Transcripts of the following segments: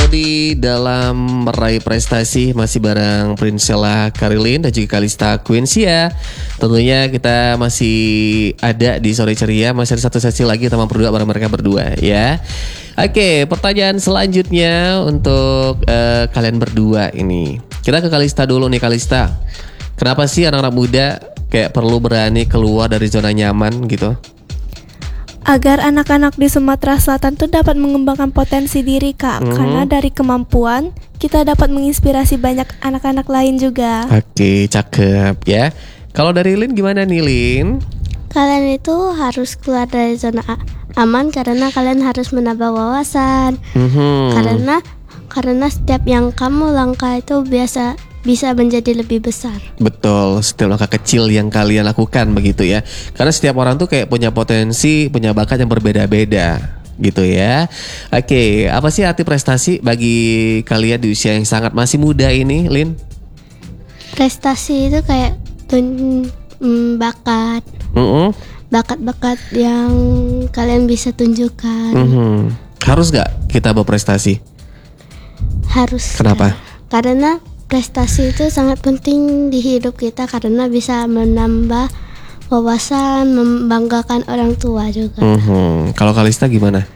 Lodi dalam meraih prestasi masih bareng Prinsella Karilin dan juga Kalista Quinsia. Tentunya kita masih ada di Sore Ceria, masih ada satu sesi lagi teman berdua bareng mereka berdua ya. Oke, pertanyaan selanjutnya untuk kalian berdua ini. Kita ke Kalista dulu nih, Kalista. Kenapa sih anak-anak muda kayak perlu berani keluar dari zona nyaman gitu? Agar anak-anak di Sumatera Selatan tuh dapat mengembangkan potensi diri, Kak. Karena dari kemampuan kita dapat menginspirasi banyak anak-anak lain juga. Oke, cakep ya. Kalau dari Lin gimana nih, Lin? Kalian itu harus keluar dari zona aman karena kalian harus menambah wawasan. Karena setiap yang kamu langkah itu bisa menjadi lebih besar. Betul, setiap langkah kecil yang kalian lakukan begitu ya. Karena setiap orang tuh kayak punya potensi, punya bakat yang berbeda-beda gitu ya. Oke, apa sih arti prestasi bagi kalian di usia yang sangat masih muda ini, Lin? Prestasi itu kayak bakat. Bakat-bakat yang kalian bisa tunjukkan. Harus gak kita berprestasi? Harus. Kenapa? Karena prestasi itu sangat penting di hidup kita karena bisa menambah wawasan, membanggakan orang tua juga. Kalau Kalista gimana?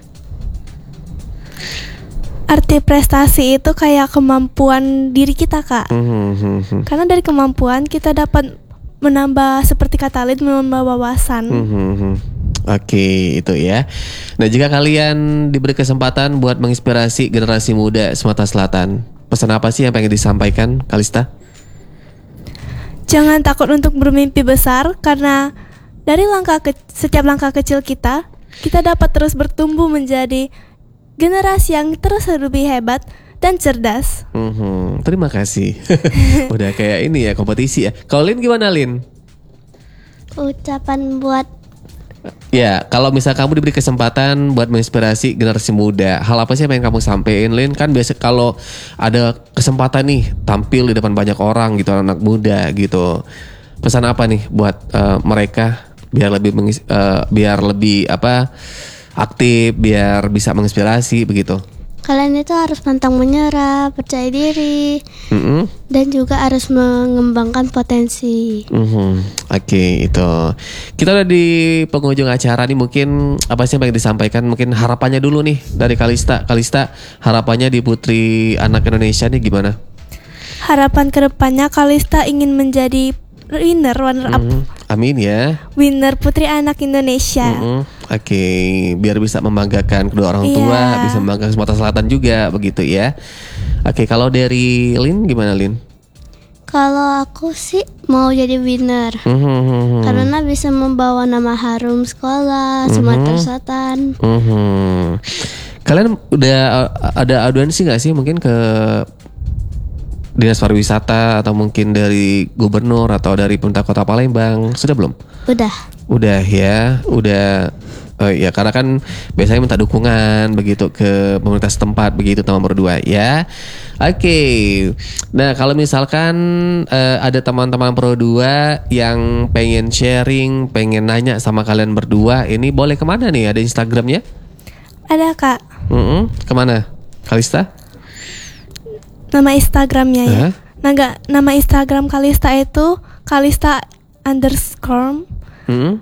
Arti prestasi itu kayak kemampuan diri kita, Kak. Karena dari kemampuan kita dapat menambah, seperti kata Lid, menambah wawasan. Oke, itu ya. Nah, jika kalian diberi kesempatan buat menginspirasi generasi muda Sumatera Selatan, pesan apa sih yang pengen disampaikan, Kalista? Jangan takut untuk bermimpi besar, karena dari setiap langkah kecil kita dapat terus bertumbuh menjadi generasi yang terus lebih hebat dan cerdas. Terima kasih. Udah kayak ini ya, kompetisi ya. Kalau Lin gimana, Lin? Ucapan buat Ya, kalau misal kamu diberi kesempatan buat menginspirasi generasi muda, hal apa sih yang pengen kamu sampein, Lin? Kan biasa kalau ada kesempatan nih tampil di depan banyak orang gitu, anak muda gitu. Pesan apa nih buat mereka biar lebih aktif, biar bisa menginspirasi begitu? kalian itu harus pantang menyerah, percaya diri, dan juga harus mengembangkan potensi. Oke, itu. Kita udah di penghujung acara nih, mungkin apa sih yang pengen disampaikan? Mungkin harapannya dulu nih dari Kalista. Kalista, harapannya di Putri Anak Indonesia nih gimana? Harapan kedepannya Kalista ingin menjadi runner up. Amin ya. Winner Putri Anak Indonesia. Oke, biar bisa membanggakan kedua orang tua, bisa membanggakan Sumatera Selatan juga begitu ya. Oke, kalau dari Lin gimana, Lin? Kalau aku sih mau jadi winner, karena bisa membawa nama harum sekolah Sumatera Selatan. Kalian udah ada audiensi nggak sih mungkin ke Dinas Pariwisata atau mungkin dari gubernur atau dari pemerintah Kota Palembang? Sudah belum? Udah ya, udah. Ya karena kan biasanya minta dukungan begitu ke pemerintah setempat begitu teman berdua ya. Oke. Nah, kalau misalkan ada teman-teman Pro 2 yang pengen sharing, pengen nanya sama kalian berdua, ini boleh kemana nih? Ada Instagramnya? Ada, Kak. Kemana? Kalista? Nama Instagramnya ya. Nama Instagram Kalista itu Kalista_.